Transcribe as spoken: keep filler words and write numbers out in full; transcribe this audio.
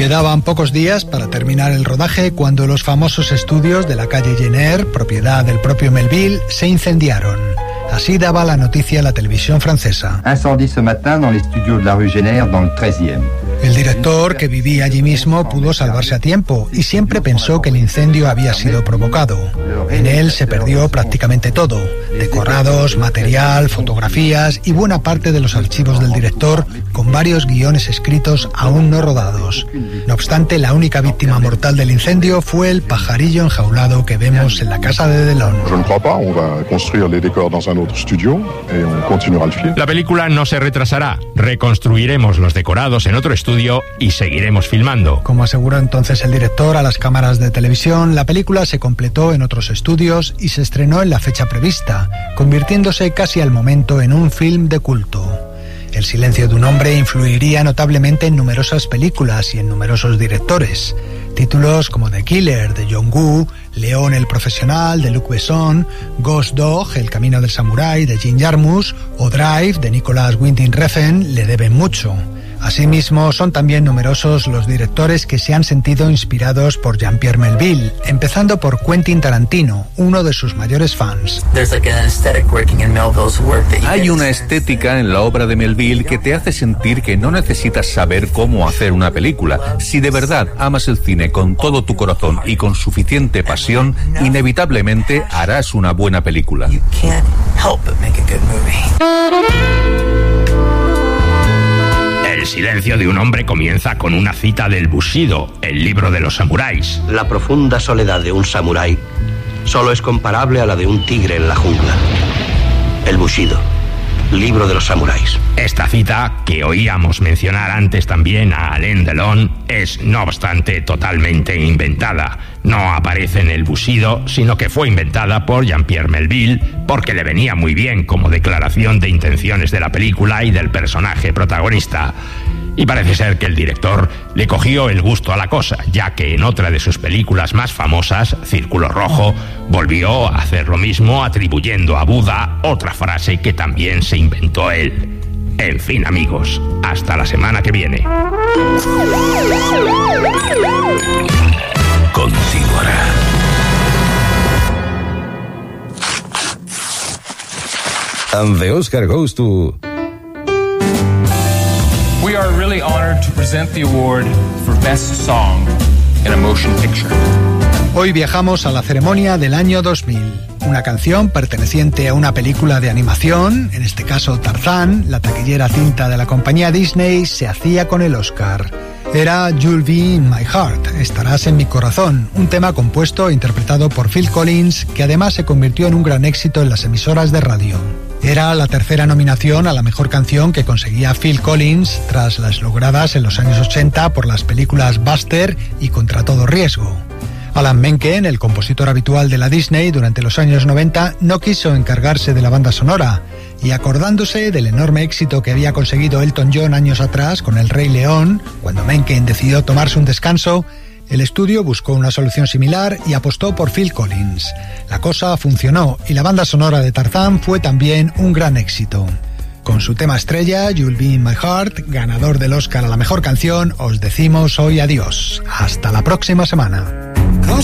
Quedaban pocos días para terminar el rodaje cuando los famosos estudios de la calle Jenner, propiedad del propio Melville, se incendiaron. Así daba la noticia la televisión francesa. Incendie ce matin dans les studios de la rue Jenner, dans le treizième. El director, que vivía allí mismo, pudo salvarse a tiempo y siempre pensó que el incendio había sido provocado. En él se perdió prácticamente todo: decorados, material, fotografías y buena parte de los archivos del director, con varios guiones escritos aún no rodados. No obstante, la única víctima mortal del incendio fue el pajarillo enjaulado que vemos en la casa de Delon. Je ne crois pas, on va construire les décors dans un autre studio et on continuera le film. La película no se retrasará. Reconstruiremos los decorados en otro estudio y seguiremos filmando. Como aseguró entonces el director a las cámaras de televisión, la película se completó en otros estudios y se estrenó en la fecha prevista, convirtiéndose casi al momento en un film de culto. El silencio de un hombre influiría notablemente en numerosas películas y en numerosos directores. Títulos como The Killer, de John Woo, León el Profesional, de Luc Besson, Ghost Dog, El Camino del Samurái, de Jim Jarmusch, o Drive, de Nicolas Winding Refn, le deben mucho. Asimismo, son también numerosos los directores que se han sentido inspirados por Jean-Pierre Melville, empezando por Quentin Tarantino, uno de sus mayores fans. Hay una estética en la obra de Melville que te hace sentir que no necesitas saber cómo hacer una película. Si de verdad amas el cine con todo tu corazón y con suficiente pasión, inevitablemente harás una buena película. El silencio de un hombre comienza con una cita del Bushido, el libro de los samuráis. La profunda soledad de un samurái solo es comparable a la de un tigre en la jungla. El Bushido, libro de los samuráis. Esta cita, que oíamos mencionar antes también a Alain Delon, es, no obstante, totalmente inventada. No aparece en el Bushido, sino que fue inventada por Jean-Pierre Melville porque le venía muy bien como declaración de intenciones de la película y del personaje protagonista. Y parece ser que el director le cogió el gusto a la cosa, ya que en otra de sus películas más famosas, Círculo Rojo, volvió a hacer lo mismo atribuyendo a Buda otra frase que también se inventó él. En fin, amigos, hasta la semana que viene. Continuará. And the Oscar goes to... We are really honored to present the award for Best Song in a Motion Picture. Hoy viajamos a la ceremonia del año dos mil. Una canción perteneciente a una película de animación, en este caso Tarzán, la taquillera cinta de la compañía Disney, se hacía con el Oscar. Era You'll Be in My Heart, Estarás en mi corazón, un tema compuesto e interpretado por Phil Collins, que además se convirtió en un gran éxito en las emisoras de radio. Era la tercera nominación a la mejor canción que conseguía Phil Collins tras las logradas en los años ochenta por las películas Buster y Contra todo riesgo. Alan Menken, el compositor habitual de la Disney durante los años noventa, no quiso encargarse de la banda sonora y, acordándose del enorme éxito que había conseguido Elton John años atrás con El Rey León, cuando Menken decidió tomarse un descanso, el estudio buscó una solución similar y apostó por Phil Collins. La cosa funcionó y la banda sonora de Tarzán fue también un gran éxito. Con su tema estrella, You'll Be in My Heart, ganador del Oscar a la mejor canción, os decimos hoy adiós. Hasta la próxima semana.